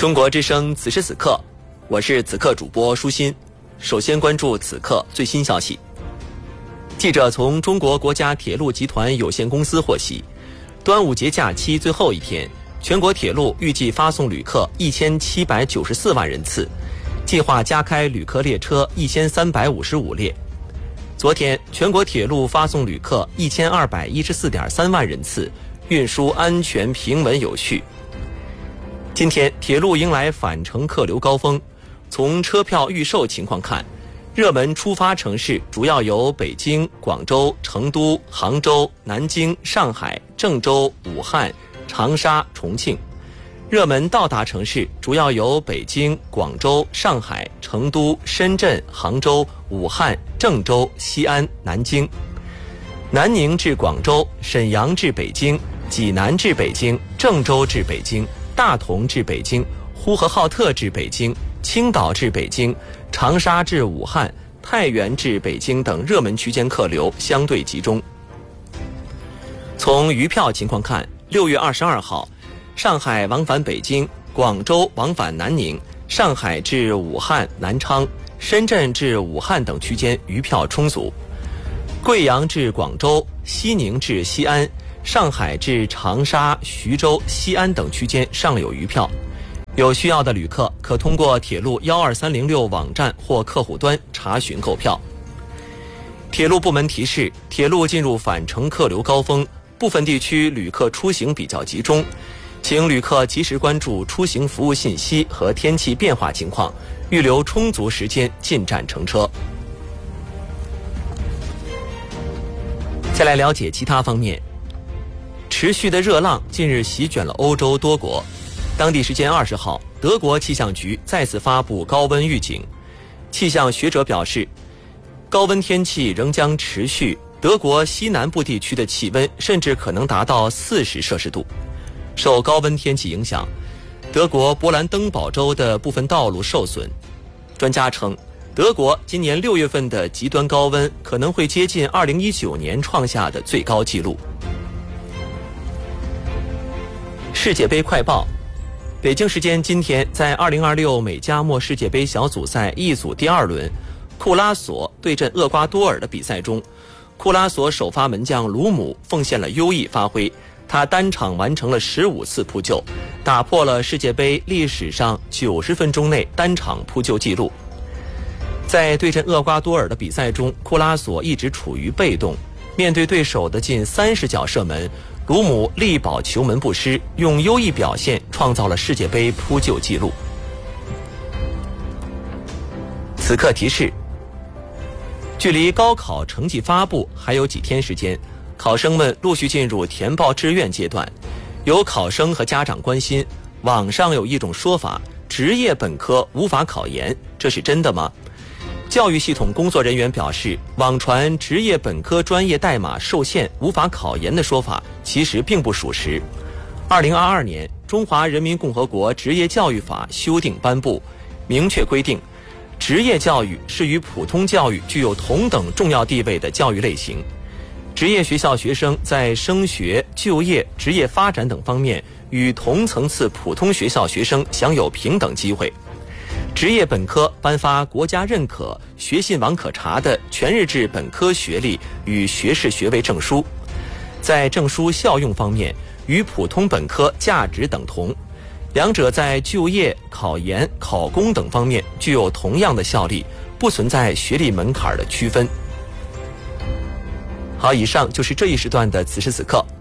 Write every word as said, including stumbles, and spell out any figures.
中国之声此时此刻，我是此刻主播舒心。首先关注此刻最新消息。记者从中国国家铁路集团有限公司获悉，端午节假期最后一天，全国铁路预计发送旅客一千七百九十四万人次，计划加开旅客列车一千三百五十五列。昨天，全国铁路发送旅客一千二百一十四点三万人次，运输安全平稳有序。今天，铁路迎来返程客流高峰。从车票预售情况看，热门出发城市主要有北京、广州、成都、杭州、南京、上海、郑州、武汉、长沙、重庆；热门到达城市主要有北京、广州、上海、成都、深圳、杭州、武汉、郑州、西安、南京。南宁至广州、沈阳至北京、济南至北京、郑州至北京、大同至北京、呼和浩特至北京、青岛至北京、长沙至武汉、太原至北京等热门区间客流相对集中。从余票情况看，六月二十二号，上海往返北京、广州往返南宁、上海至武汉、南昌、深圳至武汉等区间余票充足。贵阳至广州、西宁至西安、上海至长沙、徐州、西安等区间尚有余票。有需要的旅客可通过铁路一二三零六网站或客户端查询购票。铁路部门提示，铁路进入返程客流高峰，部分地区旅客出行比较集中，请旅客及时关注出行服务信息和天气变化情况，预留充足时间进站乘车。再来了解其他方面。持续的热浪近日席卷了欧洲多国。当地时间二十号，德国气象局再次发布高温预警。气象学者表示，高温天气仍将持续，德国西南部地区的气温甚至可能达到四十摄氏度。受高温天气影响，德国勃兰登堡州的部分道路受损。专家称，德国今年六月份的极端高温可能会接近二零一九年创下的最高纪录。世界杯快报。北京时间今天，在二零二六美加墨世界杯小组赛 E 组第二轮，库拉索对阵厄瓜多尔的比赛中，库拉索首发门将鲁姆奉献了优异发挥，他单场完成了十五次扑救，打破了世界杯历史上九十分钟内单场扑救纪录。在对阵厄瓜多尔的比赛中，库拉索一直处于被动，面对对手的近三十脚射门，鲁姆力保球门不失，用优异表现创造了世界杯扑救纪录。此刻提示，距离高考成绩发布还有几天时间，考生们陆续进入填报志愿阶段。有考生和家长关心，网上有一种说法，职业本科无法考研，这是真的吗？教育系统工作人员表示，网传职业本科专业代码受限无法考研的说法其实并不属实。二零二二年，中华人民共和国职业教育法修订颁布，明确规定，职业教育是与普通教育具有同等重要地位的教育类型。职业学校学生在升学、就业、职业发展等方面与同层次普通学校学生享有平等机会。职业本科颁发国家认可、学信网可查的全日制本科学历与学士学位证书，在证书效用方面与普通本科价值等同，两者在就业、考研、考公等方面具有同样的效力，不存在学历门槛的区分。好，以上就是这一时段的此时此刻，